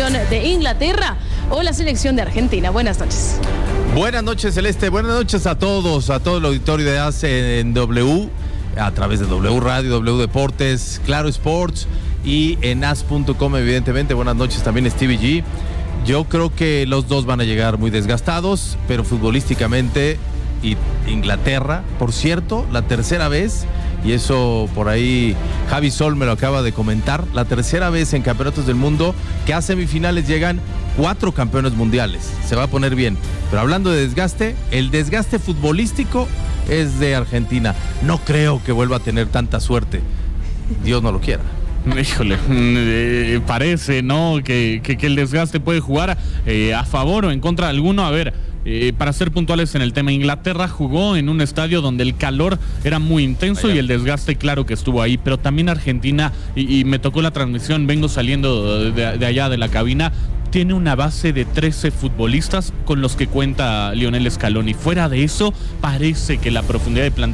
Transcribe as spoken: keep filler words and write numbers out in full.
selección de Inglaterra o la selección de Argentina. Buenas noches. Buenas noches, Celeste. Buenas noches a todos, a todo el auditorio de A C en W, a través de W Radio, W Deportes, Claro Sports y en as punto com, evidentemente. Buenas noches también, Stevie G. Yo creo que los dos van a llegar muy desgastados, pero futbolísticamente, y Inglaterra, por cierto, la tercera vez, y eso por ahí Javi Sol me lo acaba de comentar, la tercera vez en campeonatos del mundo que a semifinales llegan cuatro campeones mundiales. Se va a poner bien. Pero hablando de desgaste, el desgaste futbolístico es de Argentina. No creo que vuelva a tener tanta suerte. Dios no lo quiera. Híjole, eh, parece, ¿no? Que, que, que el desgaste puede jugar eh, a favor o en contra de alguno. A ver, eh, para ser puntuales en el tema, Inglaterra jugó en un estadio donde el calor era muy intenso y el desgaste, claro que estuvo ahí, pero también Argentina, y, y me tocó la transmisión, vengo saliendo de, de allá de la cabina, tiene una base de trece futbolistas con los que cuenta Lionel Scaloni. Fuera de eso, parece que la profundidad de plantel